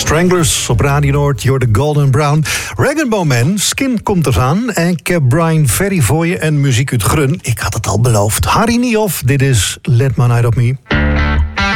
Stranglers op Radio Noord, You're the Golden Brown. Rainbow Man, Skin komt eraan. En ik heb Brian Ferry voor je en muziek uit Grun. Ik had het al beloofd. Harry Niehoff, dit is Let My Night Op Me.